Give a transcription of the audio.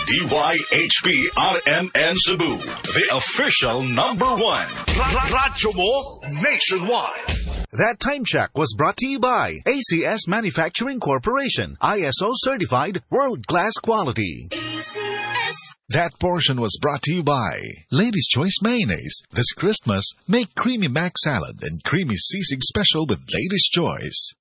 DYHP-RMN Cebu, the official #1. Radyo mo nationwide. That time check was brought to you by ACS Manufacturing Corporation, ISO certified world-class quality. ACS. That portion was brought to you by Lady's Choice Mayonnaise. This Christmas, make Creamy Mac Salad and Creamy Sisig Special with Lady's Choice.